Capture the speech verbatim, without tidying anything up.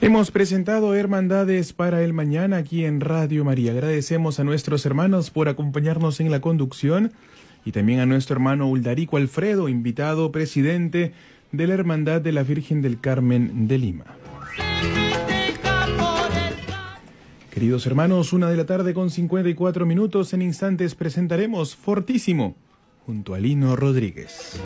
Hemos presentado Hermandades para el Mañana aquí en Radio María. Agradecemos a nuestros hermanos por acompañarnos en la conducción y también a nuestro hermano Uldarico Alfredo, invitado presidente de la Hermandad de la Virgen del Carmen de Lima. Queridos hermanos, una de la tarde con cincuenta y cuatro minutos. En instantes presentaremos Fortísimo junto a Lino Rodríguez.